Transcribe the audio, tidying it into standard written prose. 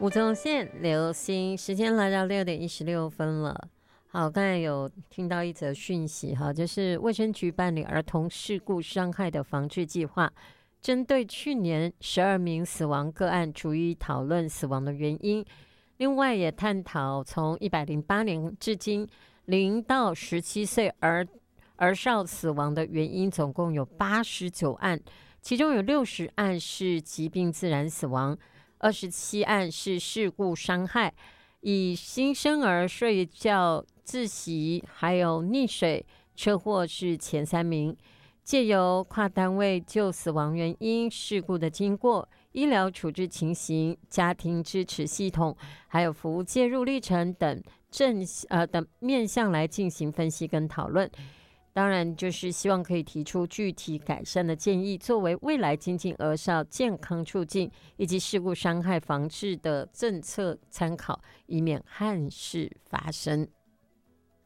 吴宗宪流星，时间来到6:16了。好，刚才有听到一则讯息哈，就是卫生局办理儿童事故伤害的防治计划，针对去年12名死亡个案，逐一讨论死亡的原因。另外也探讨从108年至今0到17岁儿少死亡的原因，总共有89案，其中有60案是疾病自然死亡，27案是事故伤害，以新生儿睡觉、窒息还有溺水、车祸是前3名。借由跨单位就死亡原因、事故的经过、医疗处置情形、家庭支持系统，还有服务介入历程等等面向来进行分析跟讨论。当然，就是希望可以提出具体改善的建议，作为未来精进儿少健康促进以及事故伤害防治的政策参考，以免憾事发生。